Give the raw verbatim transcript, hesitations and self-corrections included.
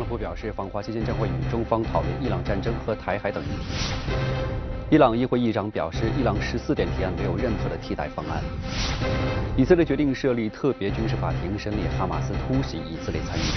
普表示，访华期间将会与中方讨论伊朗战争和台海等议题。伊朗议会议长表示，伊朗十四点提案没有任何的替代方案。以色列决定设立特别军事法庭审理哈马斯突袭，以色列参与。